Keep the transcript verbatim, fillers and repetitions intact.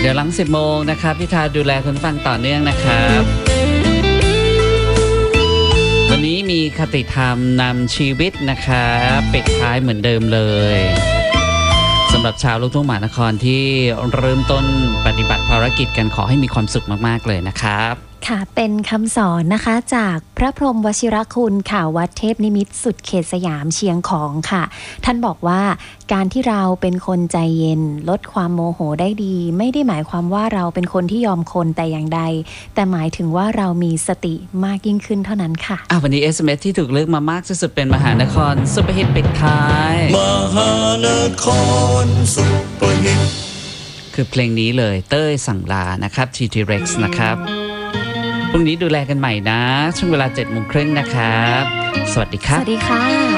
ดี๋ยวหลังสิบโมงนะครับพี่ทาดูแลคุณฟังต่อเนื่องนะครับวันนี้มีคติธรรมนำชีวิตนะครับปิดท้ายเหมือนเดิมเลยสำหรับชาวลูกทุ่งมหานครที่เริ่มต้นปฏิบัติภารกิจกันขอให้มีความสุขมากๆเลยนะครับค่ะเป็นคำสอนนะคะจากพระพรหมวชิรคุณค่ะวัดเทพนิมิตรสุดเขตสยามเชียงของค่ะท่านบอกว่าการที่เราเป็นคนใจเย็นลดความโมโหได้ดีไม่ได้หมายความว่าเราเป็นคนที่ยอมคนแต่อย่างใดแต่หมายถึงว่าเรามีสติมากยิ่งขึ้นเท่านั้นค่ะอ่ะวันนี้ เอส เอ็ม เอส ที่ถูกเลือกมามากที่สุดเป็นมหานครซุปเปอร์ฮิตปิดท้ายมหานครซุปเปอร์ฮิตคือเพลงนี้เลยเต้ยสั่งลานะครับ ที ที Rex นะครับพรุ่งนี้ดูแลกันใหม่นะช่วงเวลา เจ็ดโมงครึ่งนะครับสวัสดีครับสวัสดีค่ะ